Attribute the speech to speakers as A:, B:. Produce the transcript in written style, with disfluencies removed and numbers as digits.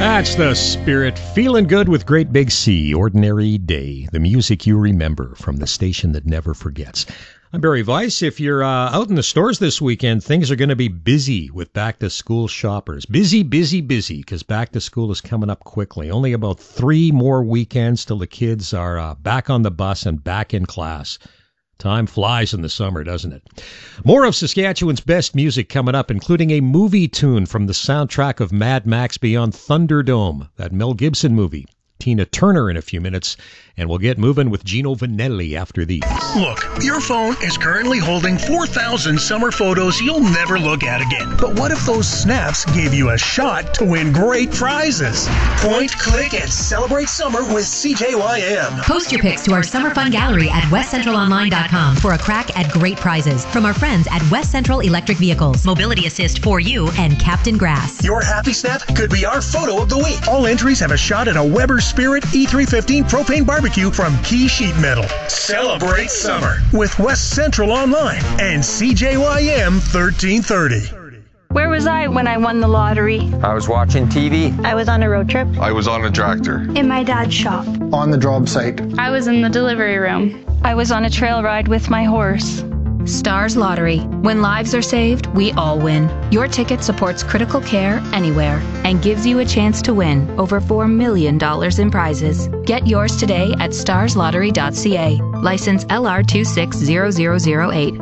A: That's the spirit. Feeling good with Great Big Sea. Ordinary Day. The music you remember from the station that never forgets. I'm Barry Weiss. If you're out in the stores this weekend, things are going to be busy with back-to-school shoppers. Busy, because back-to-school is coming up quickly. Only about 3 more weekends till the kids are back on the bus and back in class. Time flies in the summer, doesn't it? More of Saskatchewan's best music coming up, including a movie tune from the soundtrack of Mad Max Beyond Thunderdome, that Mel Gibson movie. Tina Turner in a few minutes, and we'll get moving with Gino Vanelli after these.
B: Look, your phone is currently holding 4,000 summer photos you'll never look at again. But what if those snaps gave you a shot to win great prizes? Point, click, and celebrate summer with CJYM.
C: Post your pics to our Summer Fun Gallery at westcentralonline.com for a crack at great prizes from our friends at West Central Electric Vehicles, Mobility Assist for You, and Captain Grass.
B: Your happy snap could be our photo of the week. All entries have a shot at a Weber Spirit E315 propane barbecue from Key Sheet Metal. Celebrate summer with West Central Online and CJYM 1330.
D: Where was I when I won the lottery?
E: I was watching TV.
D: I was on a road trip.
F: I was on a tractor.
D: In my dad's shop.
G: On the job site.
H: I was in the delivery room.
D: I was on a trail ride with my horse.
I: Stars Lottery. When lives are saved, we all win. Your ticket supports critical care anywhere and gives you a chance to win over $4 million in prizes. Get yours today at starslottery.ca. License LR260008.